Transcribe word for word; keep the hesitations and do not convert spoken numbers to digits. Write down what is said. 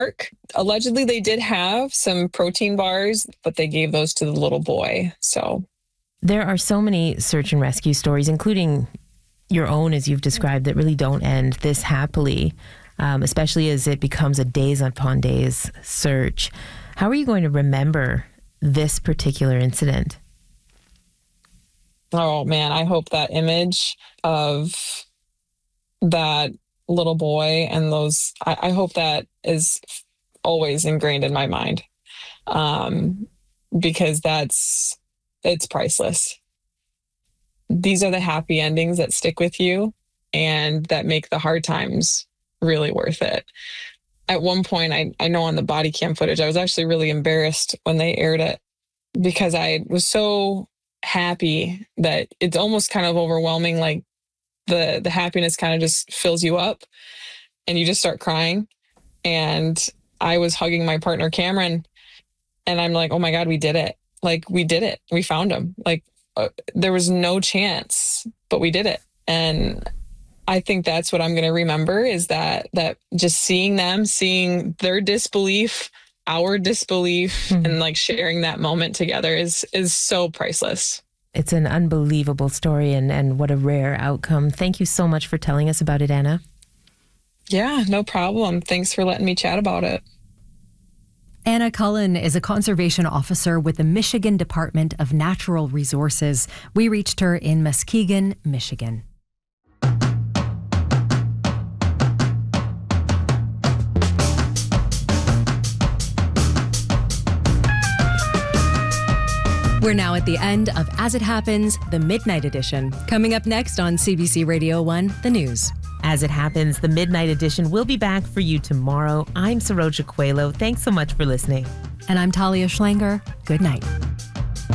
Allegedly, they did have some protein bars, but they gave those to the little boy. So there are so many search and rescue stories, including your own, as you've described, that really don't end this happily, um, especially as it becomes a days upon days search. How are you going to remember this particular incident? Oh, man, I hope that image of that little boy and those, I, I hope that is always ingrained in my mind, um, because that's, it's priceless. These are the happy endings that stick with you and that make the hard times really worth it. At one point, I, I know on the body cam footage, I was actually really embarrassed when they aired it because I was so happy that it's almost kind of overwhelming. Like the, the happiness kind of just fills you up and you just start crying. And I was hugging my partner, Cameron, and I'm like, oh my God, we did it. Like we did it. We found him. Like uh, there was no chance, but we did it. And I think that's what I'm going to remember is that, that just seeing them, seeing their disbelief, our disbelief, mm-hmm. and like sharing that moment together is, is so priceless. It's an unbelievable story and, and what a rare outcome. Thank you so much for telling us about it, Anna. Yeah, no problem. Thanks for letting me chat about it. Anna Cullen is a conservation officer with the Michigan Department of Natural Resources. We reached her in Muskegon, Michigan. We're now at the end of As It Happens, the Midnight Edition. Coming up next on C B C Radio one, The News. As It Happens, the Midnight Edition will be back for you tomorrow. I'm Saroja Coelho. Thanks so much for listening. And I'm Talia Schlanger. Good night.